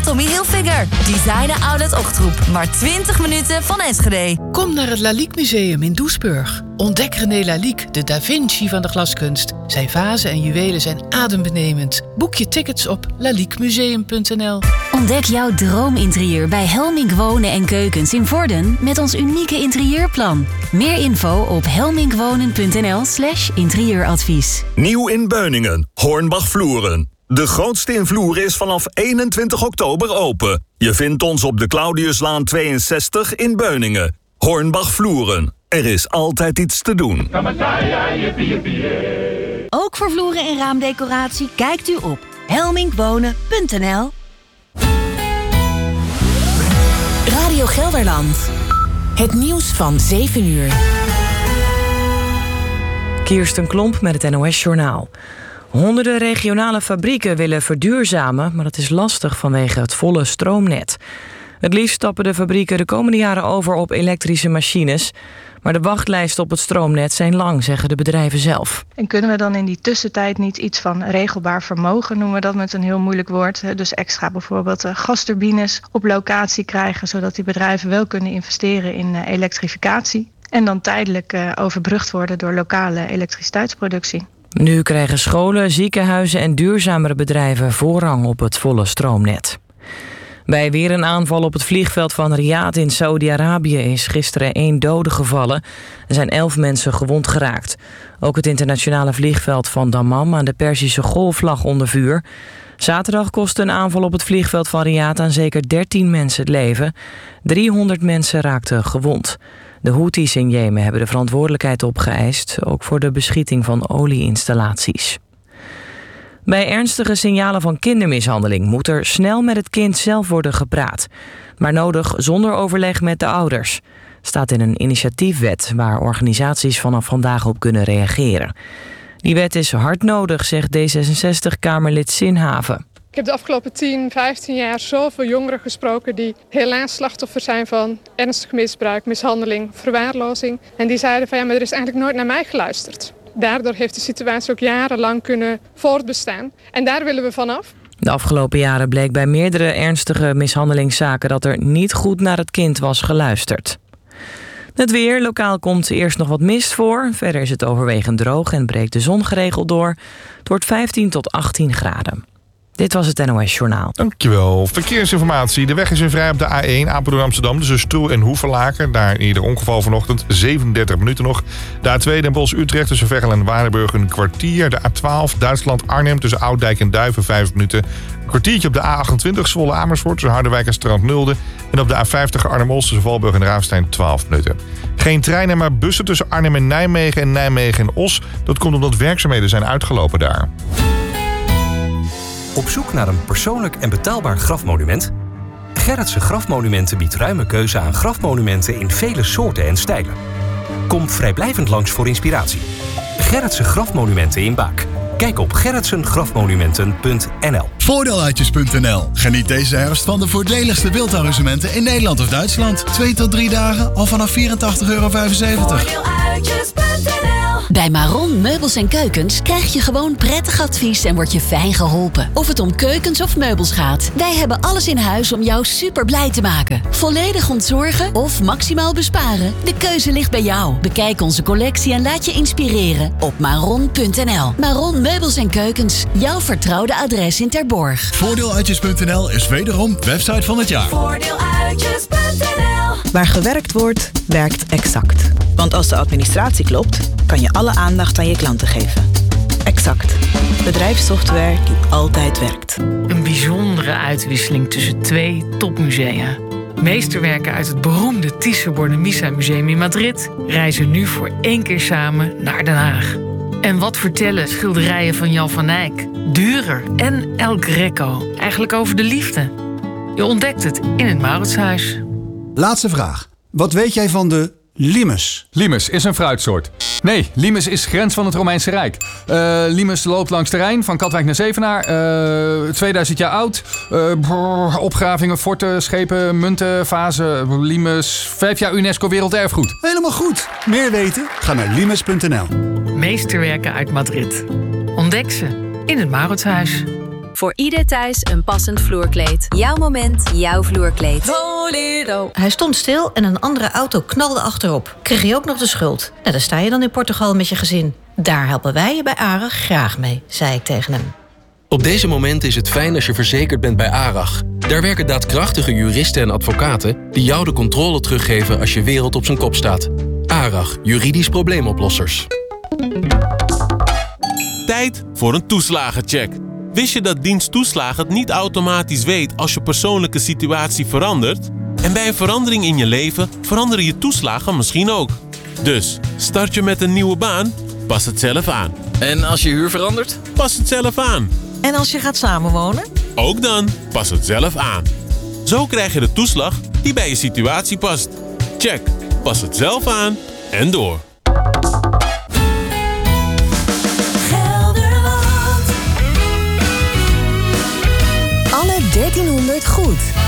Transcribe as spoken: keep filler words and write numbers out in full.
Tommy Hilfiger. Design Outlet Ochtroep. Maar twintig minuten van Enschede. Kom naar het Lalique Museum in Doesburg. Ontdek René Lalique, de Da Vinci van de glaskunst. Zijn vazen en juwelen zijn adembenemend. Boek je tickets op laliquemuseum punt n l. Ontdek jouw droominterieur bij Helmink Wonen en Keukens in Vorden met ons unieke interieurplan. Meer info op helminkwonen punt n l slash interieuradvies. Nieuw in Beuningen, Hornbach Vloeren. De grootste in Vloeren is vanaf eenentwintig oktober open. Je vindt ons op de Claudiuslaan tweeënzestig in Beuningen. Hornbach Vloeren. Er is altijd iets te doen. Ook voor vloeren en raamdecoratie kijkt u op helminkwonen punt n l. Radio Gelderland. Het nieuws van zeven uur. Kirsten Klomp met het N O S-journaal. Honderden regionale fabrieken willen verduurzamen, maar dat is lastig vanwege het volle stroomnet. Het liefst stappen de fabrieken de komende jaren over op elektrische machines. Maar de wachtlijsten op het stroomnet zijn lang, zeggen de bedrijven zelf. En kunnen we dan in die tussentijd niet iets van regelbaar vermogen, noemen we dat met een heel moeilijk woord. Dus extra bijvoorbeeld gasturbines op locatie krijgen, zodat die bedrijven wel kunnen investeren in elektrificatie. En dan tijdelijk overbrugd worden door lokale elektriciteitsproductie. Nu krijgen scholen, ziekenhuizen en duurzamere bedrijven voorrang op het volle stroomnet. Bij weer een aanval op het vliegveld van Riyadh in Saudi-Arabië is gisteren één dode gevallen. Er zijn elf mensen gewond geraakt. Ook het internationale vliegveld van Dammam aan de Perzische Golf lag onder vuur. Zaterdag kostte een aanval op het vliegveld van Riyadh aan zeker dertien mensen het leven. driehonderd mensen raakten gewond. De Houthis in Jemen hebben de verantwoordelijkheid opgeëist, ook voor de beschieting van olieinstallaties. Bij ernstige signalen van kindermishandeling moet er snel met het kind zelf worden gepraat. Maar nodig zonder overleg met de ouders. Staat in een initiatiefwet waar organisaties vanaf vandaag op kunnen reageren. Die wet is hard nodig, zegt D zesenzestig-Kamerlid Sinhaven. Ik heb de afgelopen tien, vijftien jaar zoveel jongeren gesproken die helaas slachtoffer zijn van ernstig misbruik, mishandeling, verwaarlozing. En die zeiden van ja, maar er is eigenlijk nooit naar mij geluisterd. Daardoor heeft de situatie ook jarenlang kunnen voortbestaan. En daar willen we vanaf. De afgelopen jaren bleek bij meerdere ernstige mishandelingszaken dat er niet goed naar het kind was geluisterd. Het weer. Lokaal komt eerst nog wat mist voor. Verder is het overwegend droog en breekt de zon geregeld door. Het wordt vijftien tot achttien graden. Dit was het N O S-journaal. Dankjewel. Verkeersinformatie. De weg is weer vrij op de A één Apeldoorn-Amsterdam. Tussen Stroe en Hoevelaken. Daar ieder ongeval vanochtend. zevenendertig minuten nog. De A twee Den Bosch-Utrecht tussen Veghel en Waardenburg een kwartier. De A twaalf Duitsland-Arnhem tussen Ouddijk en Duiven vijf minuten. Een kwartiertje op de A achtentwintig Zwolle-Amersfoort tussen Harderwijk en Strand-Nulde. En op de A vijftig Arnhem-Os tussen Valburg en Raafstein twaalf minuten. Geen treinen, maar bussen tussen Arnhem en Nijmegen en Nijmegen en Os. Dat komt omdat werkzaamheden zijn uitgelopen daar. Op zoek naar een persoonlijk en betaalbaar grafmonument? Gerritsen Grafmonumenten biedt ruime keuze aan grafmonumenten in vele soorten en stijlen. Kom vrijblijvend langs voor inspiratie. Gerritsen Grafmonumenten in Baak. Kijk op gerritsen grafmonumenten punt n l. Voordeeluitjes punt n l. Geniet deze herfst van de voordeligste wildarrangementen in Nederland of Duitsland. Twee tot drie dagen al vanaf vierentachtig euro vijfenzeventig. Voordeeluitjes punt n l. Bij Maron Meubels en Keukens krijg je gewoon prettig advies en word je fijn geholpen. Of het om keukens of meubels gaat. Wij hebben alles in huis om jou super blij te maken. Volledig ontzorgen of maximaal besparen? De keuze ligt bij jou. Bekijk onze collectie en laat je inspireren op maron punt n l. Maron Meubels en Keukens. Jouw vertrouwde adres in Terborg. Voordeeluitjes punt n l is wederom website van het jaar. Voordeeluitjes punt n l. Waar gewerkt wordt, werkt Exact. Want als de administratie klopt, kan je alle aandacht aan je klanten geven. Exact. Bedrijfssoftware die altijd werkt. Een bijzondere uitwisseling tussen twee topmusea. Meesterwerken uit het beroemde Thyssen-Bornemisza Museum in Madrid reizen nu voor één keer samen naar Den Haag. En wat vertellen schilderijen van Jan van Eyck, Dürer en El Greco eigenlijk over de liefde? Je ontdekt het in het Mauritshuis. Laatste vraag. Wat weet jij van de limes? Limes is een fruitsoort. Nee, limes is grens van het Romeinse Rijk. Uh, limes loopt langs de Rijn, van Katwijk naar Zevenaar. Uh, tweeduizend jaar oud. Uh, brrr, opgravingen, forten, schepen, munten, vazen. Limes, vijf jaar UNESCO Werelderfgoed. Helemaal goed. Meer weten? Ga naar limes punt n l. Meesterwerken uit Madrid. Ontdek ze in het Mauritshuis. Voor ieder thuis een passend vloerkleed. Jouw moment, jouw vloerkleed. Volero. Hij stond stil en een andere auto knalde achterop. Kreeg je ook nog de schuld? Nou, dan sta je dan in Portugal met je gezin. Daar helpen wij je bij ARAG graag mee, zei ik tegen hem. Op deze momenten is het fijn als je verzekerd bent bij ARAG. Daar werken daadkrachtige juristen en advocaten die jou de controle teruggeven als je wereld op zijn kop staat. ARAG, juridisch probleemoplossers. Tijd voor een toeslagencheck. Wist je dat dienst toeslagen het niet automatisch weet als je persoonlijke situatie verandert? En bij een verandering in je leven veranderen je toeslagen misschien ook. Dus, start je met een nieuwe baan? Pas het zelf aan. En als je huur verandert? Pas het zelf aan. En als je gaat samenwonen? Ook dan, pas het zelf aan. Zo krijg je de toeslag die bij je situatie past. Check, pas het zelf aan en door. Alle dertienhonderd goed.